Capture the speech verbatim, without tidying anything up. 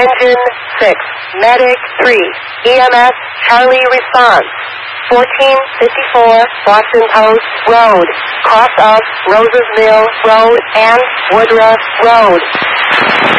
Engine six, Medic three, E M S Charlie response. fourteen fifty-four Boston Post Road, cross of Roses Mill Road and Woodruff Road.